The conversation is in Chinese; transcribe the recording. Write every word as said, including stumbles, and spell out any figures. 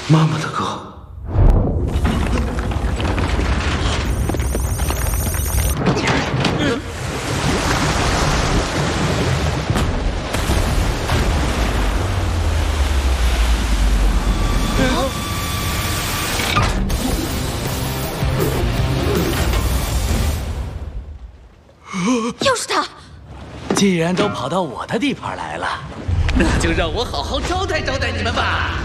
妈妈的歌。 又是他！ 既然都跑到我的地盘来了，那就让我好好招待招待你们吧。